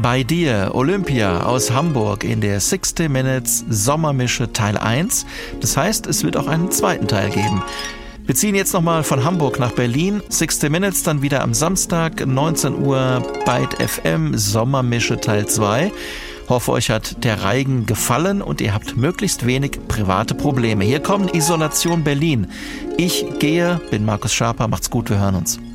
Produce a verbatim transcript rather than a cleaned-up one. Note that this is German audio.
bei dir, Olympia aus Hamburg in der sixty Minutes Sommermische Teil eins. Das heißt, es wird auch einen zweiten Teil geben. Wir ziehen jetzt nochmal von Hamburg nach Berlin. sixty Minutes dann wieder am Samstag, neunzehn Uhr, Byte F M, Sommermische Teil zwei. Hoffe, euch hat der Reigen gefallen und ihr habt möglichst wenig private Probleme. Hier kommen Isolation Berlin. Ich gehe, bin Markus Schaper, macht's gut, wir hören uns.